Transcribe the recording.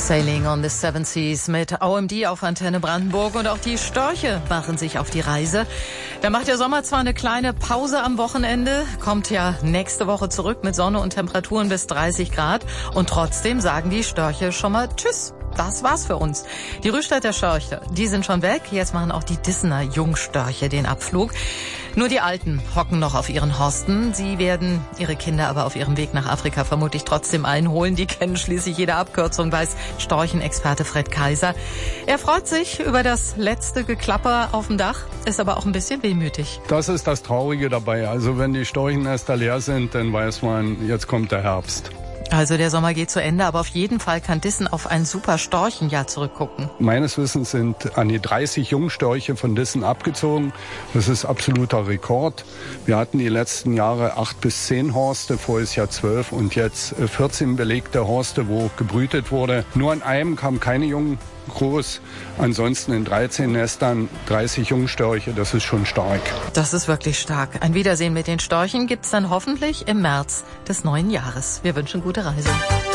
Sailing on the Seven Seas mit OMD auf Antenne Brandenburg, und auch die Störche machen sich auf die Reise. Da macht der Sommer zwar eine kleine Pause am Wochenende, kommt ja nächste Woche zurück mit Sonne und Temperaturen bis 30 Grad, und trotzdem sagen die Störche schon mal Tschüss. Das war's für uns. Die Rühstädter Störche, die sind schon weg. Jetzt machen auch die Dissener Jungstörche den Abflug. Nur die Alten hocken noch auf ihren Horsten. Sie werden ihre Kinder aber auf ihrem Weg nach Afrika vermutlich trotzdem einholen. Die kennen schließlich jede Abkürzung, weiß Storchenexperte Fred Kaiser. Er freut sich über das letzte Geklapper auf dem Dach, ist aber auch ein bisschen wehmütig. Das ist das Traurige dabei. Also wenn die Storchennester leer sind, dann weiß man, jetzt kommt der Herbst. Also der Sommer geht zu Ende, aber auf jeden Fall kann Dissen auf ein super Storchenjahr zurückgucken. Meines Wissens sind an die 30 Jungstörche von Dissen abgezogen. Das ist absoluter Rekord. Wir hatten die letzten Jahre 8 bis 10 Horste, voriges Jahr 12 und jetzt 14 belegte Horste, wo gebrütet wurde. Nur an einem kamen keine Jungen groß. Ansonsten in 13 Nestern 30 Jungstörche, das ist schon stark. Das ist wirklich stark. Ein Wiedersehen mit den Störchen gibt's dann hoffentlich im März des neuen Jahres. Wir wünschen gute Reise.